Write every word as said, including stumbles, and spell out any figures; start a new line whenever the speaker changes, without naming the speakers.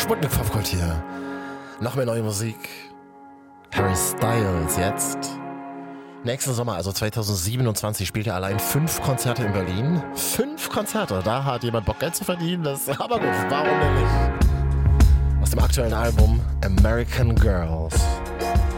Sputnik Popkult hier. Noch mehr neue Musik. Harry Styles jetzt. Nächsten Sommer, also zwanzig siebenundzwanzig, spielt er allein fünf Konzerte in Berlin. Fünf Konzerte, da hat jemand Bock Geld zu verdienen. Das, aber gut, warum denn nicht? Aus dem aktuellen Album American Girls.